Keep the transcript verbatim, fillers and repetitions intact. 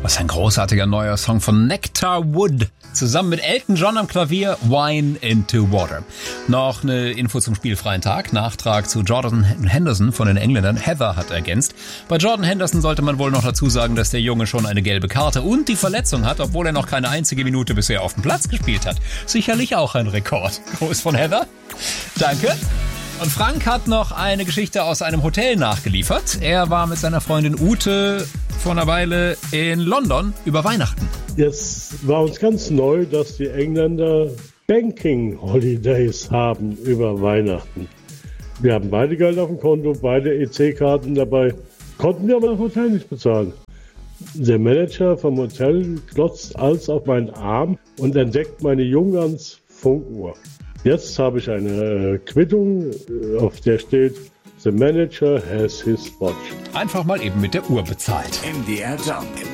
Das ist ein großartiger neuer Song von Nectar Wood. Zusammen mit Elton John am Klavier, Wine into Water. Noch eine Info zum spielfreien Tag. Nachtrag zu Jordan Henderson von den Engländern. Heather hat ergänzt. Bei Jordan Henderson sollte man wohl noch dazu sagen, dass der Junge schon eine gelbe Karte und die Verletzung hat, obwohl er noch keine einzige Minute bisher auf dem Platz gespielt hat. Sicherlich auch ein Rekord. Gruß von Heather. Danke. Und Frank hat noch eine Geschichte aus einem Hotel nachgeliefert. Er war mit seiner Freundin Ute vor einer Weile in London über Weihnachten. Jetzt war uns ganz neu, dass die Engländer Banking Holidays haben über Weihnachten. Wir haben beide Geld auf dem Konto, beide E C-Karten dabei, konnten wir aber das Hotel nicht bezahlen. Der Manager vom Hotel klotzt alles auf meinen Arm und entdeckt meine Jungerns Funkuhr. Jetzt habe ich eine äh, Quittung, äh, auf der steht, The manager has his watch. Einfach mal eben mit der Uhr bezahlt. M D R Jump.